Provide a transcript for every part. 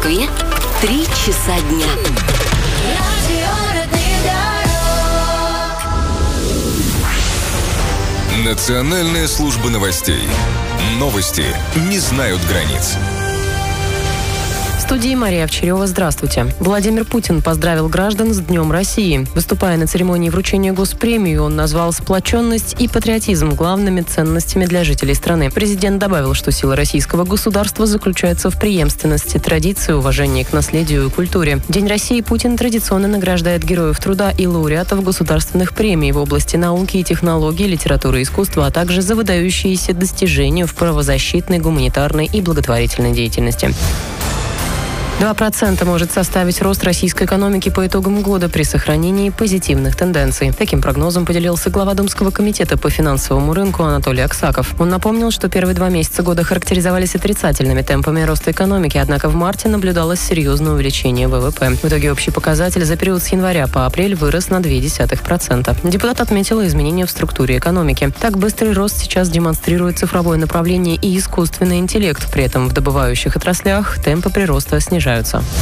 Москве 3 часа дня. Национальная служба новостей. Новости не знают границ. В студии Мария Овчарева. Здравствуйте. Владимир Путин поздравил граждан с Днем России. Выступая на церемонии вручения госпремии, он назвал сплоченность и патриотизм главными ценностями для жителей страны. Президент добавил, что сила российского государства заключается в преемственности традиций, уважении к наследию и культуре. День России Путин традиционно награждает героев труда и лауреатов государственных премий в области науки и технологий, литературы и искусства, а также за выдающиеся достижения в правозащитной, гуманитарной и благотворительной деятельности. 2% может составить рост российской экономики по итогам года при сохранении позитивных тенденций. Таким прогнозом поделился глава Думского комитета по финансовому рынку Анатолий Аксаков. Он напомнил, что первые 2 месяца года характеризовались отрицательными темпами роста экономики, однако в марте наблюдалось серьезное увеличение ВВП. В итоге общий показатель за период с января по апрель вырос на 0,2%. Депутат отметил изменения в структуре экономики. Так быстрый рост сейчас демонстрирует цифровое направление и искусственный интеллект. При этом в добывающих отраслях темпы прироста снижаются.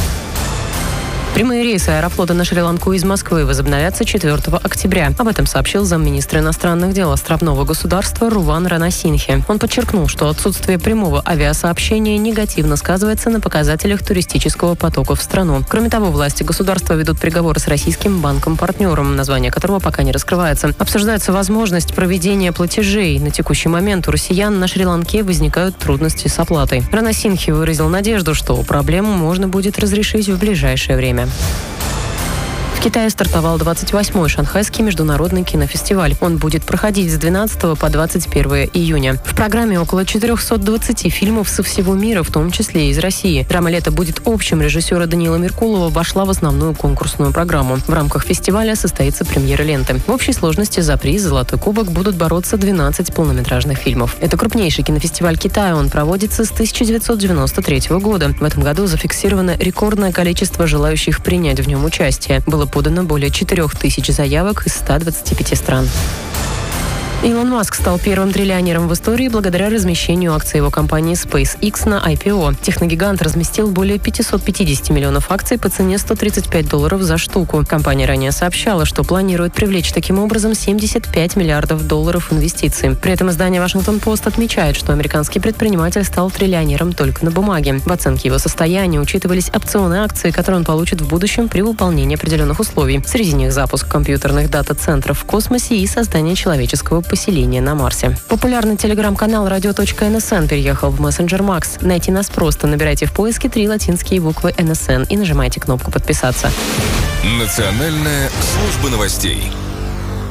Прямые рейсы аэрофлота на Шри-Ланку из Москвы возобновятся 4 октября. Об этом сообщил замминистра иностранных дел островного государства Руван Ранасинхе. Он подчеркнул, что отсутствие прямого авиасообщения негативно сказывается на показателях туристического потока в страну. Кроме того, власти государства ведут переговоры с российским банком-партнером, название которого пока не раскрывается. Обсуждается возможность проведения платежей. На текущий момент у россиян на Шри-Ланке возникают трудности с оплатой. Ранасинхе выразил надежду, что проблему можно будет разрешить в ближайшее время. В Китае стартовал 28-й Шанхайский международный кинофестиваль. Он будет проходить с 12 по 21 июня. В программе около 420 фильмов со всего мира, в том числе и из России. Драма «Лето будет общим» режиссера Даниила Меркулова вошла в основную конкурсную программу. В рамках фестиваля состоится премьера ленты. В общей сложности за приз «Золотой кубок» будут бороться 12 полнометражных фильмов. Это крупнейший кинофестиваль Китая. Он проводится с 1993 года. В этом году зафиксировано рекордное количество желающих принять в нем участие. Было подано более 4000 заявок из 125 стран. Илон Маск стал первым триллионером в истории благодаря размещению акций его компании SpaceX на IPO. Техногигант разместил более 550 миллионов акций по цене $135 за штуку. Компания ранее сообщала, что планирует привлечь таким образом $75 миллиардов инвестиций. При этом издание «Вашингтон-Пост» отмечает, что американский предприниматель стал триллионером только на бумаге. В оценке его состояния учитывались опционы акций, которые он получит в будущем при выполнении определенных условий. Среди них запуск компьютерных дата-центров в космосе и создание человеческого поселения на Марсе. Популярный телеграм-канал radio.nsn переехал в мессенджер Макс. Найти нас просто. Набирайте в поиске 3 латинские буквы NSN и нажимайте кнопку «Подписаться». Национальная служба новостей.